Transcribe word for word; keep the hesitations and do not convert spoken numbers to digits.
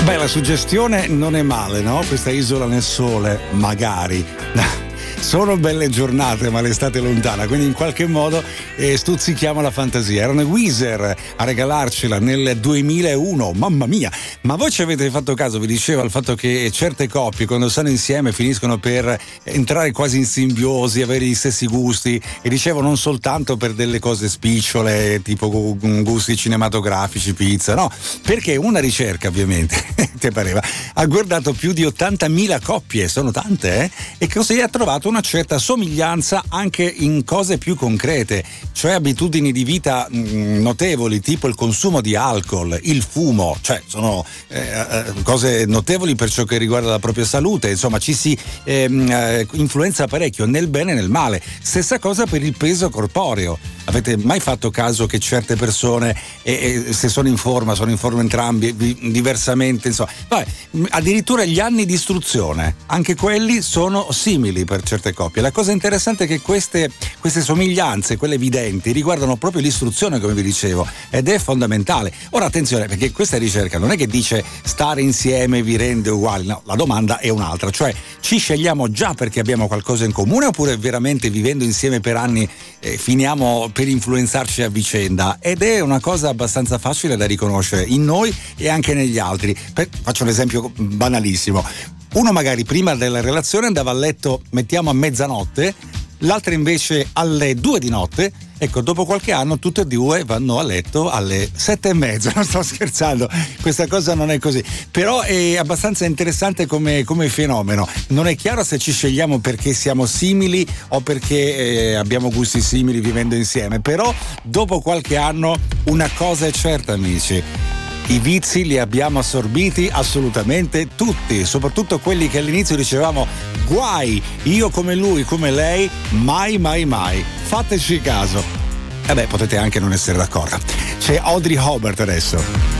Beh, la suggestione non è male, no? Questa isola nel sole, magari. Sono belle giornate, ma l'estate è lontana, quindi in qualche modo eh, stuzzichiamo la fantasia. Erano i Weezer a regalarcela nel duemilauno, mamma mia! Ma voi ci avete fatto caso, vi dicevo, al fatto che certe coppie quando stanno insieme finiscono per entrare quasi in simbiosi, avere gli stessi gusti, e dicevo non soltanto per delle cose spicciole, tipo gusti cinematografici, pizza, no, perché una ricerca ovviamente, ti pareva, ha guardato più di ottantamila coppie, sono tante, eh? E così ha trovato una certa somiglianza anche in cose più concrete, cioè abitudini di vita mh, notevoli, tipo il consumo di alcol, il fumo, cioè sono eh, cose notevoli per ciò che riguarda la propria salute, insomma ci si ehm, eh, influenza parecchio nel bene e nel male. Stessa cosa per il peso corporeo. Avete mai fatto caso che certe persone, eh, eh, se sono in forma, sono in forma entrambi, vi, diversamente, insomma, vabbè, addirittura gli anni di istruzione, anche quelli sono simili per certe coppie. La cosa interessante è che queste, queste somiglianze, quelle evidenti, riguardano proprio l'istruzione, come vi dicevo, ed è fondamentale. Ora attenzione, perché questa ricerca non è che dice stare insieme vi rende uguali, no, la domanda è un'altra, cioè ci scegliamo già perché abbiamo qualcosa in comune, oppure veramente vivendo insieme per anni eh, finiamo per influenzarci a vicenda? Ed è una cosa abbastanza facile da riconoscere in noi e anche negli altri. Per, faccio un esempio banalissimo: uno magari prima della relazione andava a letto, mettiamo a mezzanotte, l'altra invece alle due di notte. Ecco, dopo qualche anno tutte e due vanno a letto alle sette e mezza. Non sto scherzando, questa cosa non è così, però è abbastanza interessante come, come fenomeno. Non è chiaro se ci scegliamo perché siamo simili o perché eh, abbiamo gusti simili vivendo insieme, però dopo qualche anno una cosa è certa, amici: i vizi li abbiamo assorbiti assolutamente tutti, soprattutto quelli che all'inizio dicevamo guai, io come lui, come lei, mai mai mai. Fateci caso. E beh, potete anche non essere d'accordo. C'è Audrey Hobart adesso.